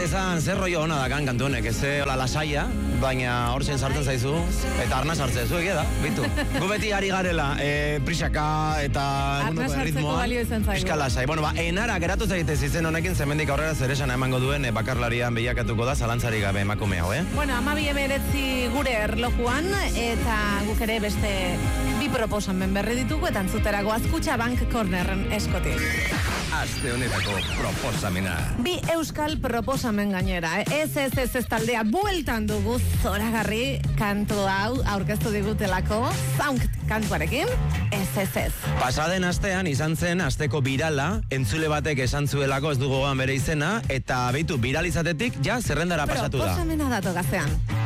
esan, zer rollo hona dakan kantu honek, ez hola lasaia, baina hor zen sartzen zaizu, eta arna sartzen zu, egia da, bitu. Gu beti ari garela, prisaka eta arna sartzeko balio izan zaigu. Piska lasai. Bueno, enara geratu zaitez izen honekin zemendik aurrera zer esan emango duen bakarlarian bilakatuko da zalantzari gabe emakume hau, Bueno, 12:19 gure erlojuan, eta guk ere beste bi proposamen berri ditugu, eta entzuterako azkutxa Bank Corneren eskotik. Aste honetako proposamena. Bi euskal proposamen gainera, Ez taldea bueltan dugu zoragarri kantu hau aurkeztu digutelako Sound kantuarekin, Ez. Pasaden astean izan zen asteko birala, entzule batek esan zuelako ez dugu gogoan bere izena, eta beitu viralizatetik ja zerrendara pasatu da. Proposamena dato gazean.